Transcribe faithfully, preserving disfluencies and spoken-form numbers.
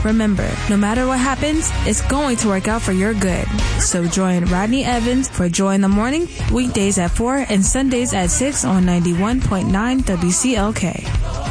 Remember, no matter what happens, it's going to work out for your good. So join Rodney Evans for Joy in the Morning, weekdays at four and Sundays at six on ninety-one point nine W C L K.